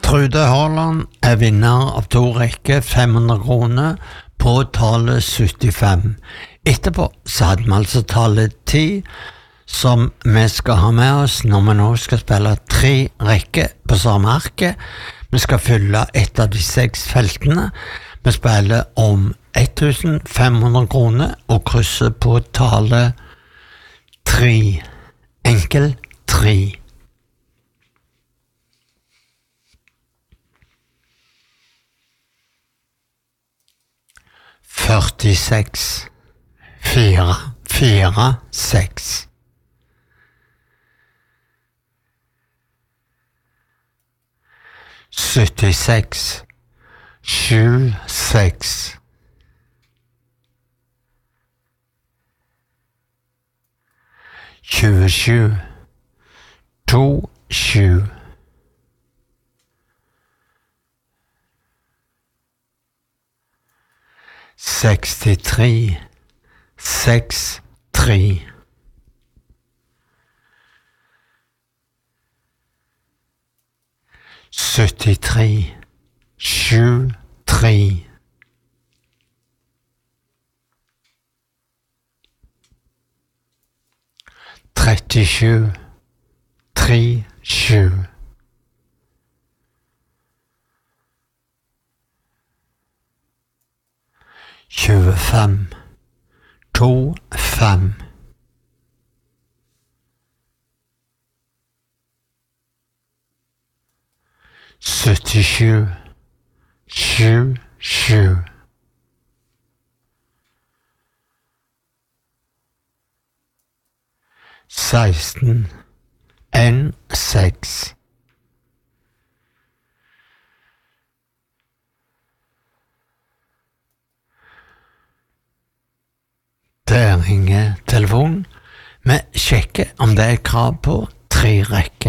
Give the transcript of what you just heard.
Trude Haaland vinner av 2 rekker 500 kroner på tallet 75. Etterpå så hadde vi altså tallet 10, som vi skal ha med oss når vi nå skal spille 3 rekker på samme arket. Vi skal fylle et av de 6 feltene. Vi spiller om 1500 kroner og krysser på tallet 3. Enkel 3. 46 4 4 6 76 7 6 27 2 7 63 6 3 73 7 3 37 3 7 25 2 5 77 7 7 16 1 6 Der ringer telefonen. Vi sjekker om det er krav på 3 rekker.